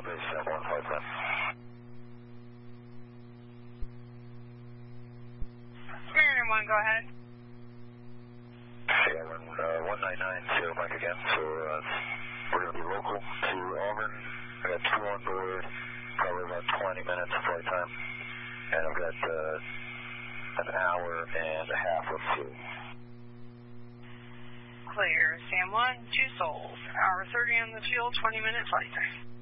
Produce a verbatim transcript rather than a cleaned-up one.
base Sam one flight time. Mariner one, go ahead. Yeah, one, uh, one nine nine, zero Mike again, so uh, we're going to be local to Auburn. I got two on board, probably about twenty minutes of flight time, and I've got uh, an hour and a half of fuel. Clear, Sam one, two souls, hour thirty on the fuel, twenty minute flight time.